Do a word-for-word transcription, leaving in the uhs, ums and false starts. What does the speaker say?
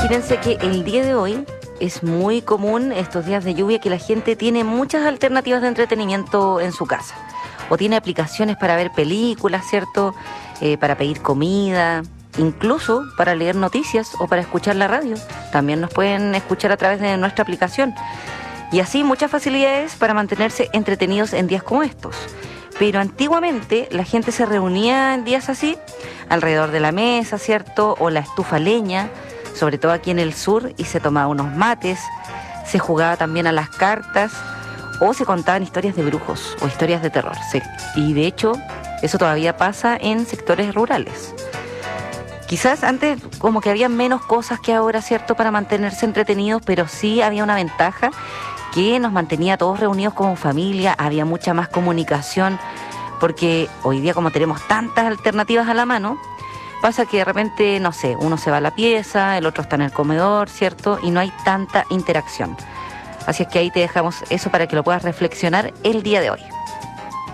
Imagínense que el día de hoy es muy común, estos días de lluvia, que la gente tiene muchas alternativas de entretenimiento en su casa. O tiene aplicaciones para ver películas, ¿cierto? Eh, para pedir comida, incluso para leer noticias o para escuchar la radio. También nos pueden escuchar a través de nuestra aplicación. Y así muchas facilidades para mantenerse entretenidos en días como estos. Pero antiguamente la gente se reunía en días así, alrededor de la mesa, ¿cierto? O la estufa a leña, sobre todo aquí en el sur, y se tomaba unos mates, se jugaba también a las cartas, o se contaban historias de brujos o historias de terror. Sí. Y de hecho, eso todavía pasa en sectores rurales. Quizás antes como que había menos cosas que ahora, ¿cierto?, para mantenerse entretenidos, pero sí había una ventaja que nos mantenía todos reunidos como familia, había mucha más comunicación, porque hoy día, como tenemos tantas alternativas a la mano, pasa que de repente, no sé, uno se va a la pieza, el otro está en el comedor, ¿cierto?, y no hay tanta interacción. Así es que ahí te dejamos eso para que lo puedas reflexionar el día de hoy.